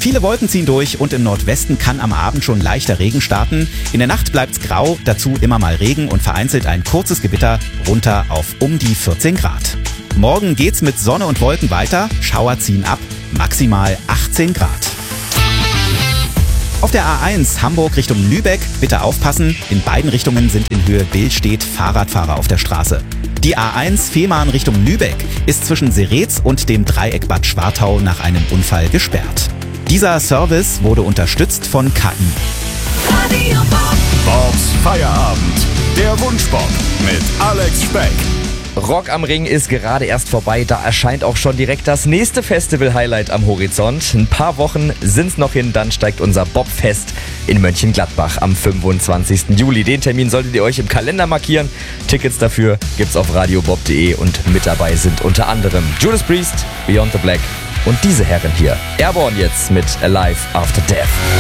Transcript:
Viele Wolken ziehen durch und im Nordwesten kann am Abend schon leichter Regen starten. In der Nacht bleibt's grau, dazu immer mal Regen und vereinzelt ein kurzes Gewitter runter auf um die 14 Grad. Morgen geht's mit Sonne und Wolken weiter, Schauer ziehen ab, maximal 18 Grad. Auf der A1 Hamburg Richtung Lübeck bitte aufpassen, in beiden Richtungen sind in Höhe Billstedt Fahrradfahrer auf der Straße. Die A1 Fehmarn Richtung Lübeck ist zwischen Seretz und dem Dreieck Bad Schwartau nach einem Unfall gesperrt. Dieser Service wurde unterstützt von KI. Bobs Feierabend. Der Wunschbob mit Alex Speck. Rock am Ring ist gerade erst vorbei, da erscheint auch schon direkt das nächste Festival-Highlight am Horizont. Ein paar Wochen sind's noch hin, dann steigt unser Bobfest in Mönchengladbach am 25. Juli. Den Termin solltet ihr euch im Kalender markieren. Tickets dafür gibt's auf radiobob.de und mit dabei sind unter anderem Judas Priest, Beyond the Black und diese Herren hier. Airborne jetzt mit Alive After Death.